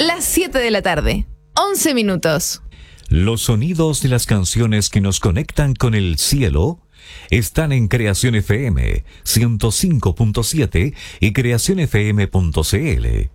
las 7 de la tarde, 11 minutos. Los sonidos de las canciones que nos conectan con el cielo están en Creación FM 105.7 y creacionfm.cl.